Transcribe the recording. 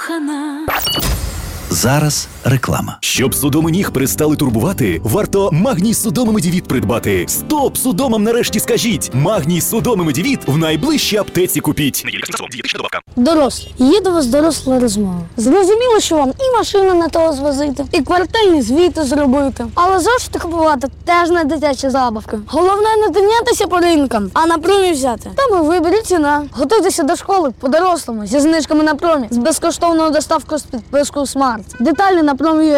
закохана. Зараз реклама. Щоб судоми ніг перестали турбувати, варто Магній Судоми Медівіт придбати. Стоп судомам нарешті скажіть! Магній Судоми Медівіт в найближчій аптеці купіть. Дорослі, є до вас доросла розмова. Зрозуміло, що вам і машину не того звозити, і квартальні звіти зробити. Але зошити купувати теж не дитячі забавки. Головне не тинятися по ринкам, а на промі взяти. Там і виберіть ціна. Готуйтеся до школи по-дорослому, зі знижками на промі, з безкоштовною доставкою з підпискою Смарт. Деталі на промі.